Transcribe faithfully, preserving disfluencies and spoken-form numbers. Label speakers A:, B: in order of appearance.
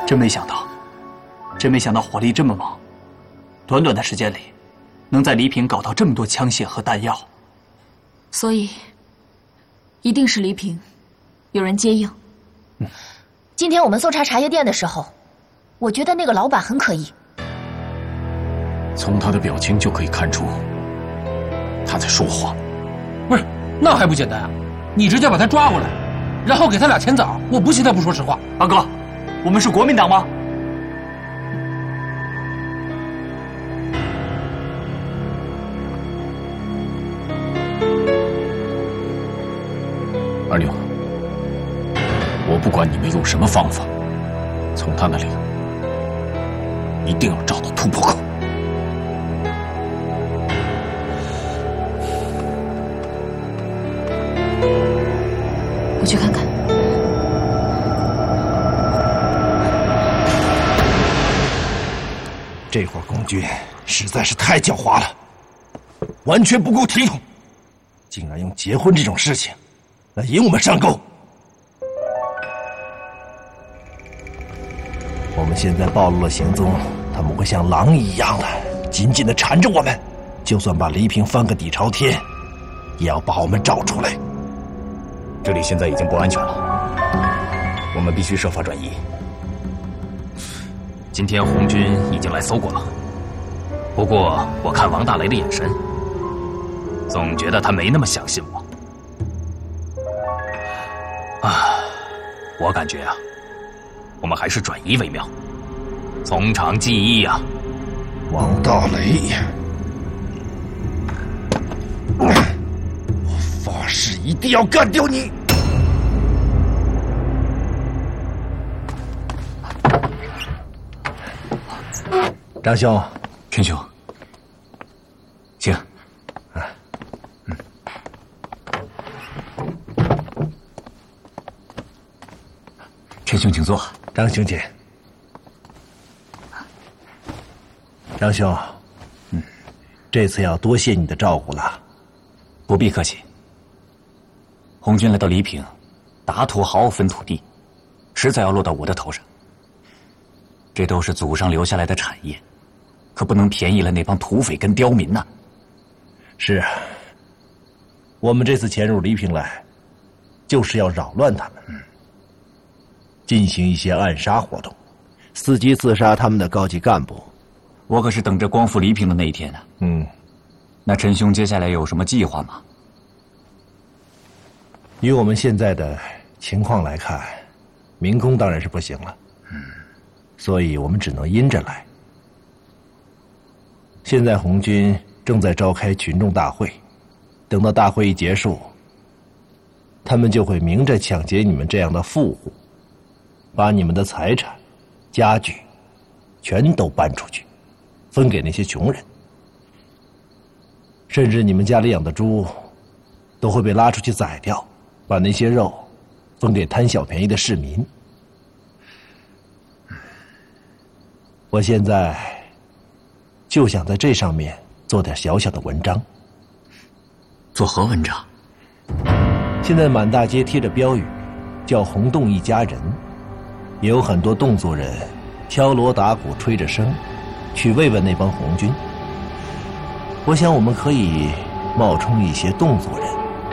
A: 真没想到，真没想到火力这么猛，短短的时间里，能在黎平搞到这么多枪械和弹药。
B: 所以，一定是黎平，有人接应。
A: 嗯，
C: 今天我们搜查茶叶店的时候，我觉得那个老板很可疑。
D: 从他的表情就可以看出，他在说谎。
E: 不是，那还不简单啊？你直接把他抓过来，然后给他俩签枣，我不信他不说实话。
A: 阿哥，我们是国民党吗？
D: 二牛，我不管你们用什么方法，从他那里一定要找到突破口。
B: 我去看看。
F: 这伙共军实在是太狡猾了，完全不顾体统，竟然用结婚这种事情来引我们上钩。我们现在暴露了行踪，他们会像狼一样的紧紧的缠着我们，就算把黎平翻个底朝天，也要把我们找出来。
G: 这里现在已经不安全了，我们必须设法转移。
D: 今天红军已经来搜过了，不过我看王大雷的眼神，总觉得他没那么相信我。啊，我感觉啊，我们还是转移为妙，从长计议啊。
F: 王大雷，我发誓一定要干掉你！张兄，
D: 陈兄，请。
F: 啊，
D: 嗯。陈兄，请坐。
F: 张兄请。张兄，嗯，这次要多谢你的照顾了。
D: 不必客气。红军来到黎平，打土豪分土地，迟早要落到我的头上。这都是祖上留下来的产业，可不能便宜了那帮土匪跟刁民呐。
F: 是啊，我们这次潜入黎平来，就是要扰乱他们，嗯，进行一些暗杀活动，伺机刺杀他们的高级干部。
D: 我可是等着光复黎平的那一天呢。
F: 嗯，
D: 那陈兄接下来有什么计划吗？
F: 以我们现在的情况来看，明攻当然是不行了。
D: 嗯，
F: 所以我们只能阴着来。现在红军正在召开群众大会，等到大会一结束，他们就会明着抢劫你们这样的富户，把你们的财产、家具全都搬出去，分给那些穷人。甚至你们家里养的猪都会被拉出去宰掉，把那些肉分给贪小便宜的市民。我现在就想在这上面做点小小的文章。
D: 做何文章？
F: 现在满大街贴着标语，叫红洞一家人，也有很多侗族人敲锣打鼓吹着笙，去慰问那帮红军。我想我们可以冒充一些侗族人，